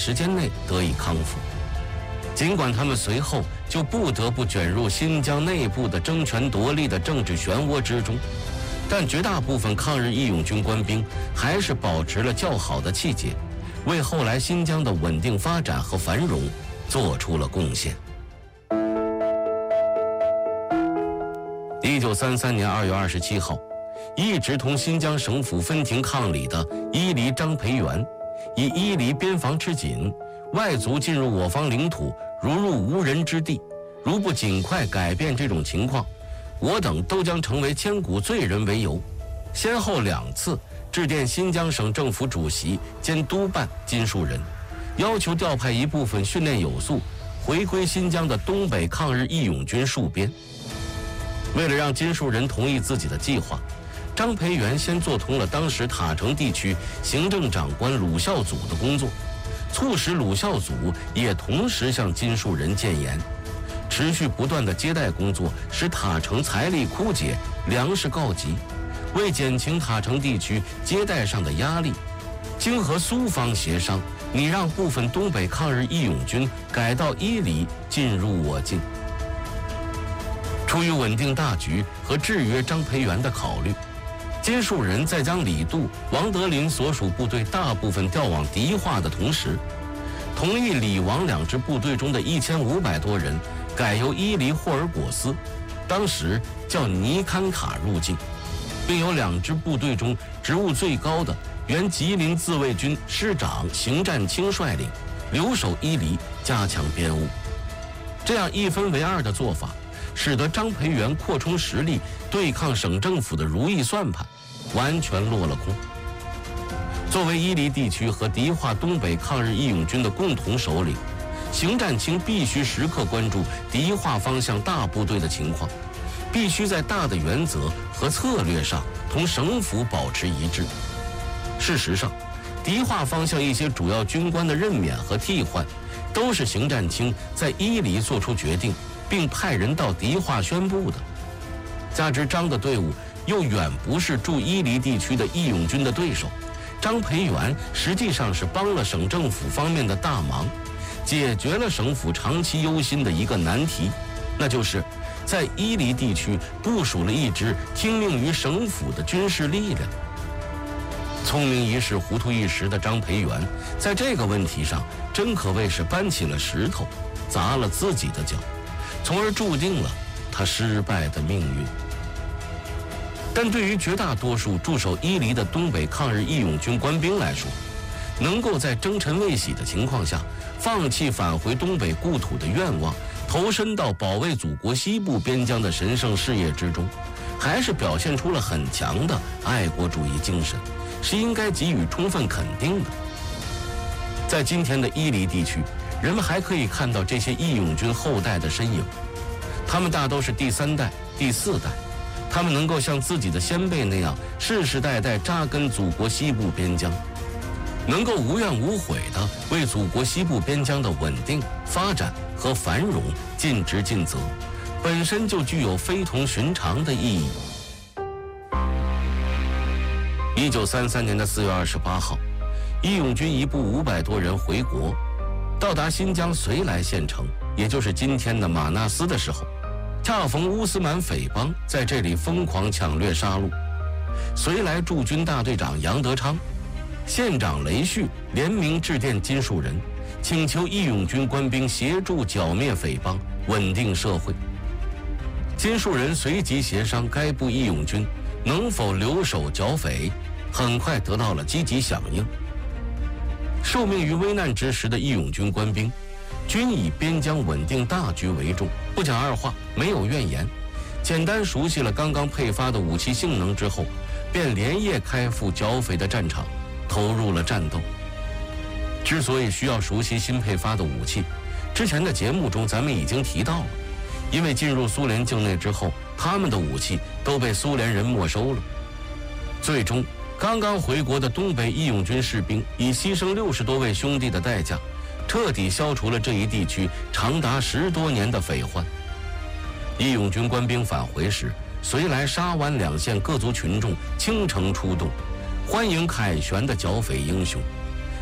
时间内得以康复。尽管他们随后就不得不卷入新疆内部的争权夺利的政治漩涡之中，但绝大部分抗日义勇军官兵还是保持了较好的气节，为后来新疆的稳定发展和繁荣做出了贡献。1933年2月27号，一直同新疆省府分庭抗礼的伊犁张培元，以伊犁边防吃紧，外族进入我方领土如入无人之地，如不尽快改变这种情况，我等都将成为千古罪人为由，先后2次致电新疆省政府主席兼督办金树人，要求调派一部分训练有素、回归新疆的东北抗日义勇军戍边。为了让金树人同意自己的计划，张培元先做通了当时塔城地区行政长官鲁孝祖的工作，促使鲁孝祖也同时向金树人谏言。持续不断的接待工作使塔城财力枯竭，粮食告急。为减轻塔城地区接待上的压力，经和苏方协商，拟让部分东北抗日义勇军改到伊犁进入我境。出于稳定大局和制约张培元的考虑，金树人在将李杜、王德林所属部队大部分调往迪化的同时，同意李王2支部队中的1500多人改由伊犁霍尔果斯，当时叫尼堪卡入境，并由2支部队中职务最高的原吉林自卫军师长邢占清率领，留守伊犁，加强编务。这样一分为2的做法，使得张培元扩充实力对抗省政府的如意算盘完全落了空。作为伊犁地区和迪化东北抗日义勇军的共同首领，邢占清必须时刻关注迪化方向大部队的情况，必须在大的原则和策略上同省府保持一致。事实上，迪化方向一些主要军官的任免和替换，都是邢占清在伊犁做出决定，并派人到迪化宣布的。加之张的队伍又远不是驻伊犁地区的义勇军的对手，张培元实际上是帮了省政府方面的大忙，解决了省府长期忧心的一个难题，那就是在伊犁地区部署了一支听命于省府的军事力量。聪明一世糊涂一时的张培元在这个问题上真可谓是搬起了石头砸了自己的脚，从而注定了他失败的命运。但对于绝大多数驻守伊犁的东北抗日义勇军官兵来说，能够在征尘未洗的情况下放弃返回东北故土的愿望，投身到保卫祖国西部边疆的神圣事业之中，还是表现出了很强的爱国主义精神，是应该给予充分肯定的。在今天的伊犁地区，人们还可以看到这些义勇军后代的身影，他们大都是第3代、第4代，他们能够像自己的先辈那样世世代代扎根祖国西部边疆，能够无怨无悔地为祖国西部边疆的稳定、发展和繁荣尽职尽责，本身就具有非同寻常的意义。1933年4月28号，义勇军一部500多人回国，到达新疆绥来县城，也就是今天的马纳斯的时候，恰逢乌斯曼匪帮在这里疯狂抢掠杀戮。绥来驻军大队长杨德昌、县长雷旭联名致电金树人，请求义勇军官兵协助剿灭匪帮，稳定社会。金树人随即协商该部义勇军能否留守剿匪，很快得到了积极响应。受命于危难之时的义勇军官兵，均以边疆稳定大局为重，不讲二话，没有怨言。简单熟悉了刚刚配发的武器性能之后，便连夜开赴剿匪的战场，投入了战斗。之所以需要熟悉新配发的武器，之前的节目中咱们已经提到了，因为进入苏联境内之后，他们的武器都被苏联人没收了。最终，刚刚回国的东北义勇军士兵以牺牲60多位兄弟的代价，彻底消除了这一地区长达10多年的匪患。义勇军官兵返回时，绥来、沙湾2县各族群众倾城出动，欢迎凯旋的剿匪英雄。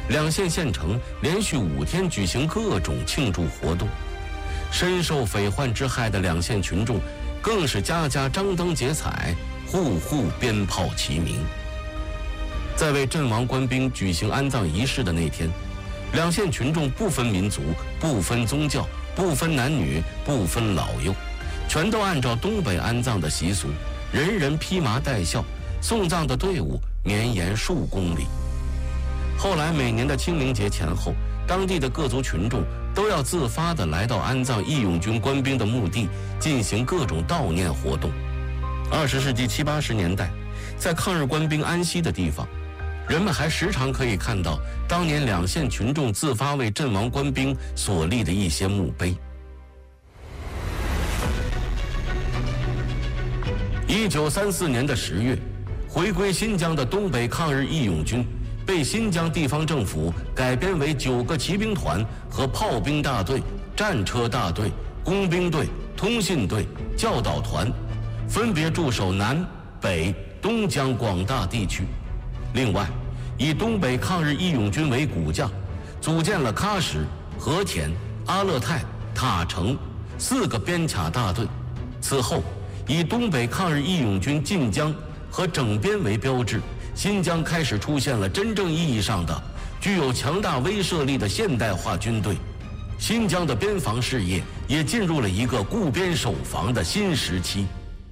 两县县城连续5天举行各种庆祝活动。深受匪患之害的两县群众更是家家张灯结彩，户户鞭炮齐鸣。在为阵亡官兵举行安葬仪式的那天，两县群众不分民族、不分宗教、不分男女、不分老幼，全都按照东北安葬的习俗，人人披麻戴孝，送葬的队伍绵延数公里。后来每年的清明节前后，当地的各族群众都要自发地来到安葬义勇军官兵的墓地，进行各种悼念活动。20世纪70、80年代，在抗日官兵安息的地方，人们还时常可以看到当年两县群众自发为阵亡官兵所立的一些墓碑。1934年的10月，回归新疆的东北抗日义勇军被新疆地方政府改编为9个骑兵团和炮兵大队、战车大队、工兵队、通信队、教导团，分别驻守南、北、东疆广大地区。另外，以东北抗日义勇军为骨架，组建了喀什、和田、阿勒泰、塔城4个边卡大队。此后，以东北抗日义勇军进疆和整编为标志，新疆开始出现了真正意义上的具有强大威慑力的现代化军队。新疆的边防事业也进入了一个固边守防的新时期。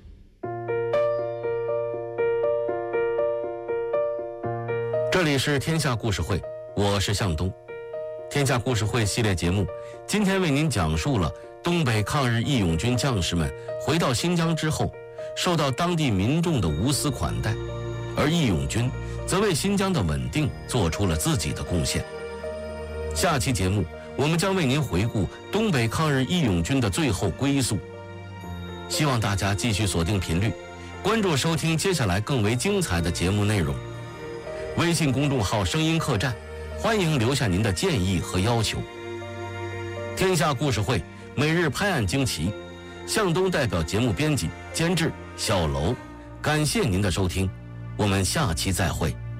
这里是天下故事会，我是向东。天下故事会系列节目今天为您讲述了东北抗日义勇军将士们回到新疆之后，受到当地民众的无私款待，而义勇军则为新疆的稳定做出了自己的贡献。下期节目我们将为您回顾东北抗日义勇军的最后归宿。希望大家继续锁定频率，关注收听接下来更为精彩的节目内容。微信公众号声音客栈，欢迎留下您的建议和要求。天下故事会每日拍案惊奇，向东代表节目编辑监制小楼，感谢您的收听，我们下期再会。